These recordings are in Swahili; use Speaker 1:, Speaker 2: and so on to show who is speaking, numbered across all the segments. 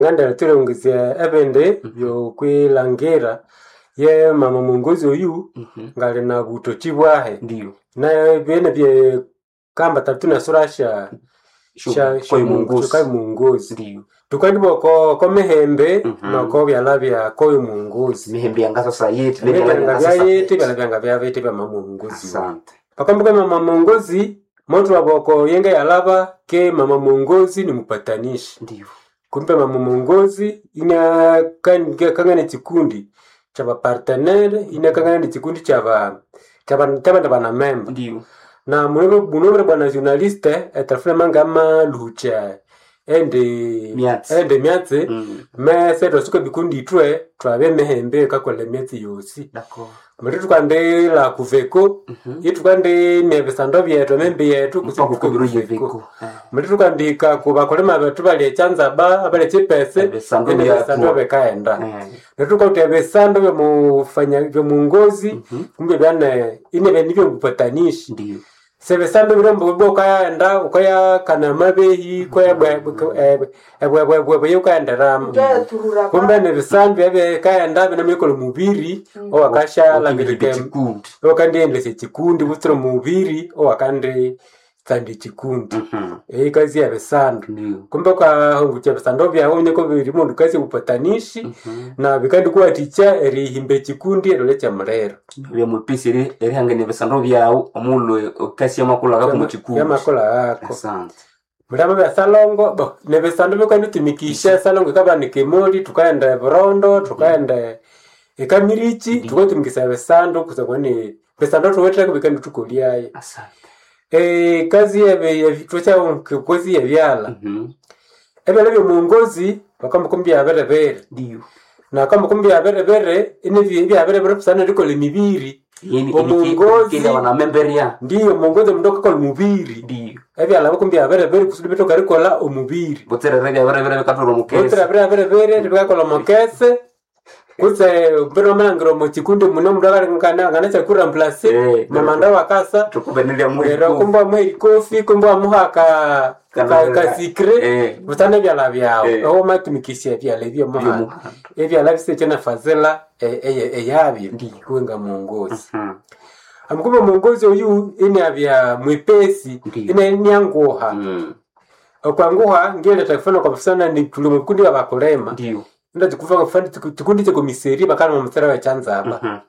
Speaker 1: nganda tulongezya ebende byo kwilangira ye mama mungozi oyu ngali na butochibwahe
Speaker 2: Ndio.
Speaker 1: na bene bye kamba tatuna surasha koyo mungozi
Speaker 2: Ndio.
Speaker 1: tukadibo ko mehembe nako byalabya koyo mungozi
Speaker 2: Mihembe yanga sasa yeti
Speaker 1: byanga bya vete bya mama mungozi.
Speaker 2: Asante.
Speaker 1: Pakambuka mama mungozi moto waboko yenga yalaba ke mama mungozi ni mpatanishi.
Speaker 2: Ndio.
Speaker 1: Kumbe mama mungozi ina kangane chikundi cha ba partenaire, ina kangane chikundi cha bana member.
Speaker 2: Ndio.
Speaker 1: Na munobre bwana journaliste etafuna mangama lucha ende miatse me seto suko bikundi itwe twabe mehembe kakole miatse yosi.
Speaker 2: D'accord.
Speaker 1: Muritu kande la kuveko yitu kande nebesando byetu membe yetu
Speaker 2: kusibuko birujeveko.
Speaker 1: Muritu kandika kubakolema betu bali chanza ba abale chipese besando bekaenda. Muritu kote besando byo mufanya byo mungozi kumbe bana ine nibyo gupatanishi.
Speaker 2: Ndio.
Speaker 1: Sebesando birombo boka enda ukaya kana mabehi kwa yukaenda ramu kumbe ne bisando bebe kaenda bina mikolo mubiri o akasha langirike o kandi endese chikundi butro mubiri o akande kandi chikundi kazi ya besando kumbe kwa hongu cha besando bya honye ko biri mundu kazi upatanishi na bikandi kuwa ticha eri himbe chikundi ero lecha mrero
Speaker 2: bya mupisi eri hangene besando byao omulwe kasi yamakula gako mu chikundi
Speaker 1: yamakula gako.
Speaker 2: Asante.
Speaker 1: Murama bya salongo bo nebesando bikandi tumikisha salongo kaba ni kemoli tukaenda Burondo tukaenda ekamirichi tukotumikisa besando kusakoni besando tuwetra kubikandi tukuliaye.
Speaker 2: Asante.
Speaker 1: Kazi ya vitwacha kikozi ya vyala. Ebe lebyo mungozi bakambukumbia aberebere.
Speaker 2: Ndio.
Speaker 1: Na kambukumbia aberebere ine bya aberebere sana liko lemibiri.
Speaker 2: Mungozi kile wana memberia.
Speaker 1: Ndio mungozi mdoka kwa mubiri.
Speaker 2: Ndio.
Speaker 1: Ebe ala bakumbia aberebere kusudi bitoka liko la omubiri.
Speaker 2: Botere rege aberebere katoro mukese.
Speaker 1: Botere aberebere bikakolo mukese. Kuse mbero mangiro mo chikundi muno mudagara ngana chakura mplase mamanda wakasa
Speaker 2: tukubenelia muri
Speaker 1: kumba mweri kofi kumba muhaka ka sikre butane byala byao o matumikisia byala byo muhaka ebyala bise cyana fazela eyabyo ndikuwenga mungozi amkuba mungozi uyu ine abya mwepesi ine nyangoha okwangoha ngele takufana kwa mfano ni tulumukundi abakolema
Speaker 2: ndio
Speaker 1: nda tukufanga kufanya tukundi cha komiseri bakana mu mstari wa chanza hapa.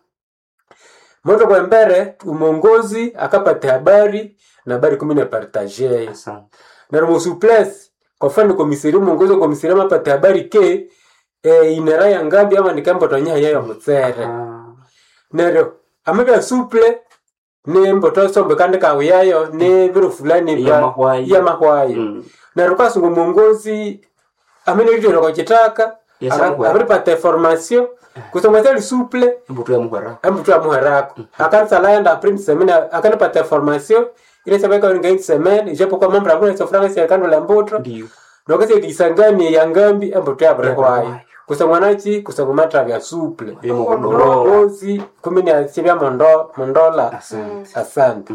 Speaker 1: Moto kwa mbere umongozi akapata habari na habari 10 na partager. Na mu souplesse kwa fani komiseri umongozi komiseri mapata habari ke inera ya ngambi ama nikambo tonya yayo mutsere. Nero amabya souple ne mboto sombe kandi kawe yayo ne biro fulani ya mahwayo. Nero kasungu umongozi amene lijoro kwa kitaka abri pate formation kusomeza li souple
Speaker 2: mbutu ya
Speaker 1: muharako akanza laenda prince semina akana pate formation ile sabeka ngai semene japo kwa mambo abuna sofranga si akando la mbuto
Speaker 2: ndio
Speaker 1: nokase disangani ya ngambi mbutu ya brekwayo kusomanachi kusomata vya souple
Speaker 2: ya mgodoro
Speaker 1: ozi kumini asibya mondola asante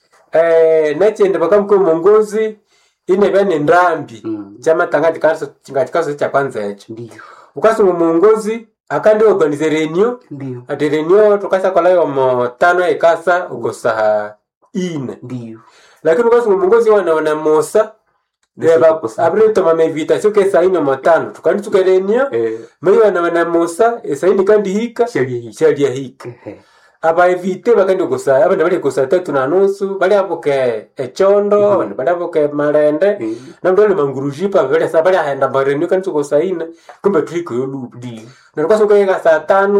Speaker 1: nachende bakamko mongozi ine bene ndambi chama tangati kaso cha kwanza hicho
Speaker 2: ndio
Speaker 1: ukasi muongozi akandi organize reunion
Speaker 2: ndio
Speaker 1: ati reunion tukasa kwa leo mo 5 ekasa ukosa ine
Speaker 2: ndio
Speaker 1: lakini ukasi muongozi wana mosa deba abrito mama invitation ke saini mo 5 tukandi tuka reunion mimi wana mosa saini kandi hika sheria hika aba evite bakandi ukosa abandi bali ukosa 3:30 bali apoke echondo bali apoke marende na ndole mangurujipa bali sabali aenda bareni kandi ukosa ina kumbe triko yoludi na kwa sababu kaya saa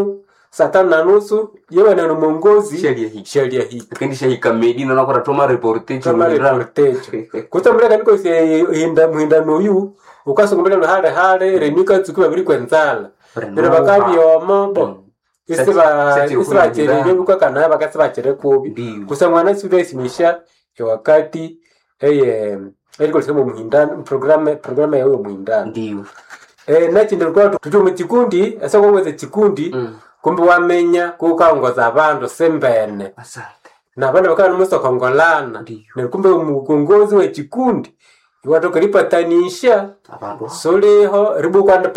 Speaker 1: 5:30 yewe na mongozi sheria hii
Speaker 2: kandi shahika medina na kwa toma reportage
Speaker 1: kutambula kandi ko se hinda noyu ukasungumela hale renika tsukuba bili kwenzala ndio bakabi omo Isiba chere buka kana bakasiba chere kubi kusa mwana sura isimisha wakati iliko sema muhindano programme yao muhindano
Speaker 2: ndio
Speaker 1: nachi ndilikuwa tutume chikundi asa kweze chikundi kumbe wamenya kukaongoza abantu sembene
Speaker 2: asante
Speaker 1: na bana bakana muso kongolana ne kumbe umugongozi we chikundi iwatoka lipatanisha
Speaker 2: Abandu.
Speaker 1: soliho ribu kwanda